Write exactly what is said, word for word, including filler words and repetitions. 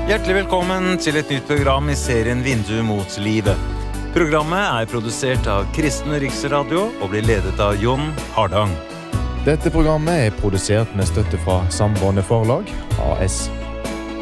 Hjertelig velkommen til et nytt program i serien Vindu mot livet. Programmet er produsert av Kristen Riksradio og blir ledet av Jon Hardang. Dette programmet er produsert med støtte fra Sambandet Forlag, A S.